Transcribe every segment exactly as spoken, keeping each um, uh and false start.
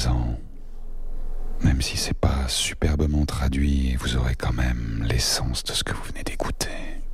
présent, même si c'est pas superbement traduit, vous aurez quand même l'essence de ce que vous venez d'écouter.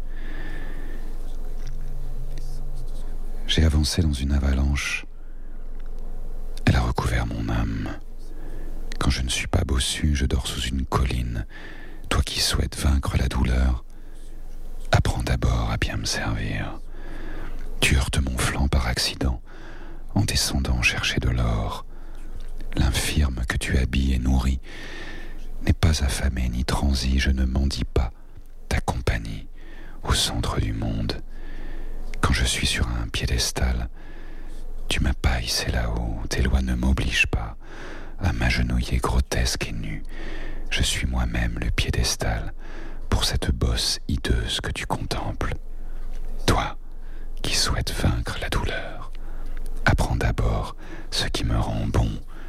J'ai avancé dans une avalanche. Elle a recouvert mon âme. Quand je ne suis pas bossu, je dors sous une colline. Toi qui souhaites vaincre la douleur, apprends d'abord à bien me servir. Tu heurtes mon flanc par accident, en descendant chercher de l'or. L'infirme que tu habilles et nourris n'est pas affamé ni transi, je ne mendie pas ta compagnie au centre du monde. Quand je suis sur un piédestal, tu m'appailles, c'est là-haut, tes lois ne m'obligent pas à m'agenouiller grotesque et nu. Je suis moi-même le piédestal pour cette bosse hideuse que tu contemples. Toi, qui souhaites vaincre la douleur, apprends d'abord ce qui me rend bon,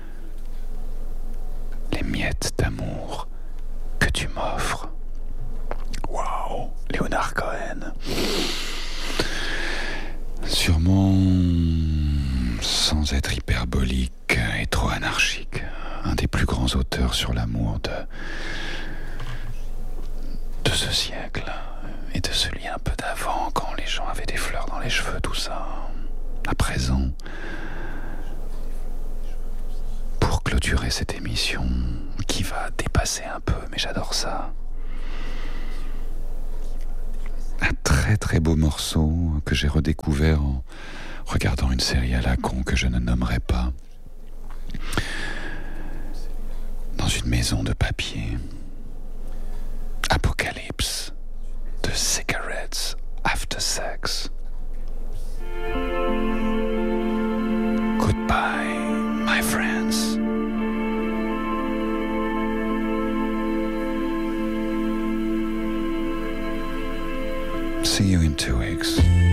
les miettes d'amour que tu m'offres. Waouh, Leonard Cohen. Sûrement, sans être hyperbolique et trop anarchique, un des plus grands auteurs sur l'amour de, de ce siècle et de celui un peu d'avant, quand les gens avaient des fleurs dans les cheveux, tout ça. À présent, pour clôturer cette émission qui va dépasser un peu, mais j'adore ça, un très très beau morceau que j'ai redécouvert en regardant une série à la con que je ne nommerai pas, dans une maison de papier. Apocalypse de Cigarettes After Sex. Goodbye, my friends. See you in two weeks.